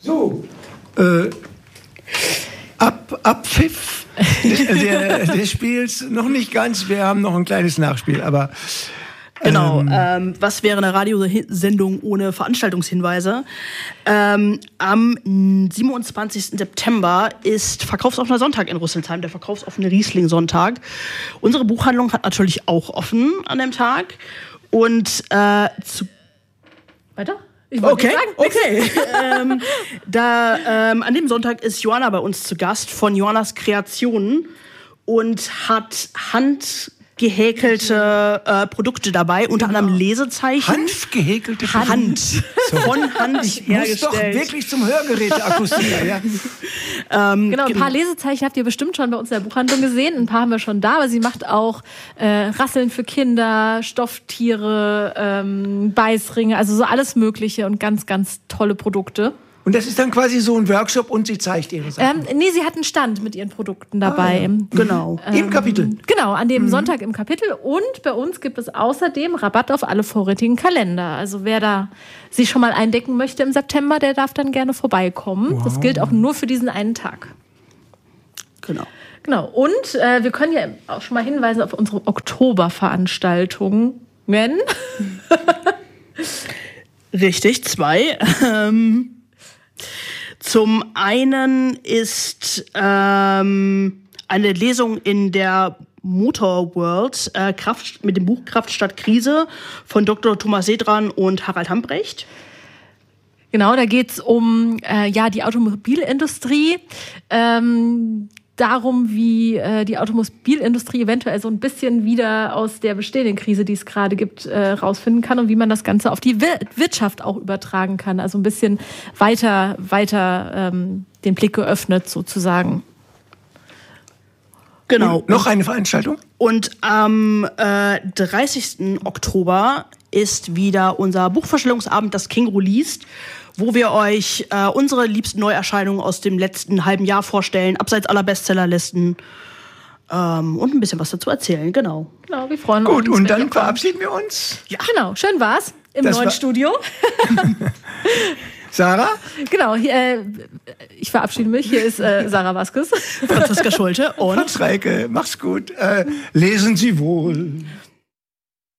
So, Abpfiff des Spiels noch nicht ganz. Wir haben noch ein kleines Nachspiel, aber... Genau, was wäre eine Radiosendung ohne Veranstaltungshinweise? Am 27. September ist Verkaufsoffener Sonntag in Rüsselsheim, der verkaufsoffene Riesling-Sonntag. Unsere Buchhandlung hat natürlich auch offen an dem Tag. Und weiter? Ich wollte nicht sagen. An dem Sonntag ist Johanna bei uns zu Gast von Johannas Kreationen und hat handgehäkelte Produkte dabei, unter anderem Lesezeichen. Handgehäkelte Von Hand ich hergestellt. muss doch wirklich zum Hörgeräteakustiker, ja. Genau, ein paar Lesezeichen habt ihr bestimmt schon bei uns in der Buchhandlung gesehen. Ein paar haben wir schon da, aber sie macht auch Rasseln für Kinder, Stofftiere, Beißringe, also so alles Mögliche und ganz, ganz tolle Produkte. Und das ist dann quasi so ein Workshop und sie zeigt ihre Sachen. Nee, sie hat einen Stand mit ihren Produkten dabei. Genau. Im Kapitel. Genau, an dem Sonntag im Kapitel. Und bei uns gibt es außerdem Rabatt auf alle vorrätigen Kalender. Also wer da sich schon mal eindecken möchte im September, der darf dann gerne vorbeikommen. Wow. Das gilt auch nur für diesen einen Tag. Genau. Und wir können ja auch schon mal hinweisen auf unsere Oktoberveranstaltungen. Richtig, 2. Zum einen ist eine Lesung in der Motor World mit dem Buch Kraft statt Krise von Dr. Thomas Sedran und Harald Hambrecht. Genau, da geht's um die Automobilindustrie. Darum, wie die Automobilindustrie eventuell so ein bisschen wieder aus der bestehenden Krise, die es gerade gibt, rausfinden kann und wie man das Ganze auf die Wirtschaft auch übertragen kann. Also ein bisschen weiter den Blick geöffnet sozusagen. Genau. Und noch eine Veranstaltung? Und am 30. Oktober ist wieder unser Buchvorstellungsabend, das Känguru liest, wo wir euch unsere liebsten Neuerscheinungen aus dem letzten halben Jahr vorstellen, abseits aller Bestsellerlisten und ein bisschen was dazu erzählen. Genau, wir freuen uns. Gut, und dann verabschieden wir uns. Ja, genau. Schön war's im neuen Studio. Sarah? Genau, ich verabschiede mich. Hier ist Sarah Vasquez. Franziska Schulte und Franz Reike. Mach's gut. Lesen Sie wohl.